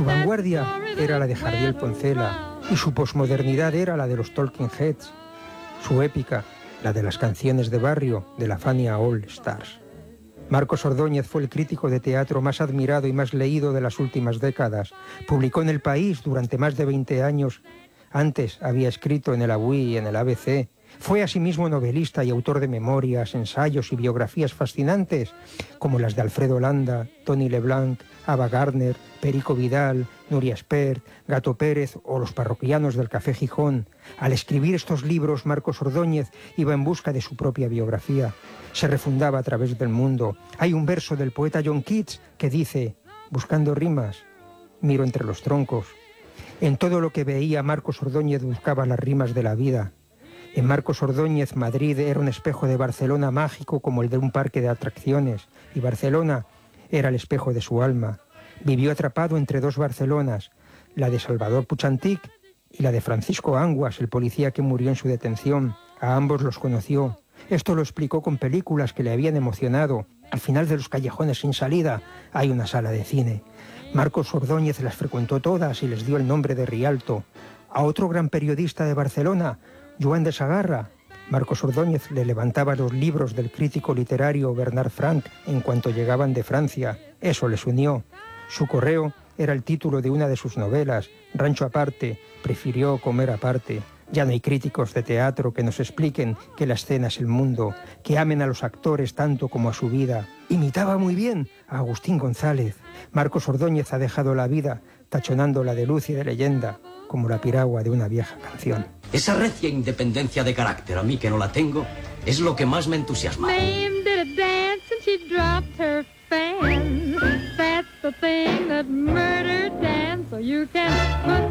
Su vanguardia era la de Jardiel Poncela y su posmodernidad era la de los Talking Heads. Su épica, la de las canciones de barrio de la Fania All Stars. Marcos Ordóñez fue el crítico de teatro más admirado y más leído de las últimas décadas. Publicó en El País durante más de 20 años. Antes había escrito en el Avui y en el ABC. Fue asimismo novelista y autor de memorias, ensayos y biografías fascinantes, como las de Alfredo Landa, Tony Leblanc, Ava Gardner, Perico Vidal, Nuria Espert, Gato Pérez o los parroquianos del Café Gijón. Al escribir estos libros, Marcos Ordóñez iba en busca de su propia biografía. Se refundaba a través del mundo. Hay un verso del poeta John Keats que dice: buscando rimas, miro entre los troncos. En todo lo que veía, Marcos Ordóñez buscaba las rimas de la vida. En Marcos Ordóñez, Madrid era un espejo de Barcelona mágico como el de un parque de atracciones, y Barcelona era el espejo de su alma. Vivió atrapado entre dos Barcelonas, la de Salvador Puig y la de Francisco Anguas, el policía que murió en su detención. A ambos los conoció. Esto lo explicó con películas que le habían emocionado. Al final de los callejones sin salida hay una sala de cine. Marcos Ordóñez las frecuentó todas y les dio el nombre de Rialto. A otro gran periodista de Barcelona, Joan de Sagarra, Marcos Ordóñez le levantaba los libros del crítico literario Bernard Frank en cuanto llegaban de Francia. Eso les unió. Su correo era el título de una de sus novelas, Rancho aparte, prefirió comer aparte. Ya no hay críticos de teatro que nos expliquen que la escena es el mundo, que amen a los actores tanto como a su vida. Imitaba muy bien a Agustín González. Marcos Ordóñez ha dejado la vida tachonándola de luz y de leyenda, como la piragua de una vieja canción. Esa recia independencia de carácter, a mí que no la tengo, es lo que más me entusiasma. Mame did a dance and she dropped her fan. That's the thing that murdered Dan, so you can put